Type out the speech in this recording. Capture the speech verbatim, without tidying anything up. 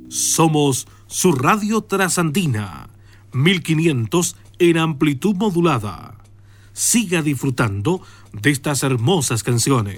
Somos su radio trasandina, mil quinientos en amplitud modulada. Siga disfrutando de estas hermosas canciones.